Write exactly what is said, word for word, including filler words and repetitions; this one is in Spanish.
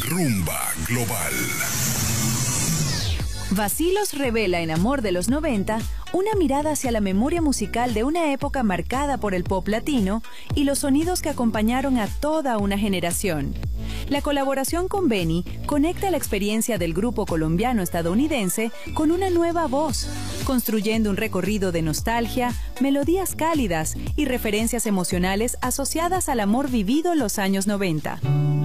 Rumba Global. Vacilos revela en Amor de los noventa una mirada hacia la memoria musical de una época marcada por el pop latino y los sonidos que acompañaron a toda una generación. La colaboración con Benny conecta la experiencia del grupo colombiano-estadounidense con una nueva voz, construyendo un recorrido de nostalgia, melodías cálidas y referencias emocionales asociadas al amor vivido en los años noventa.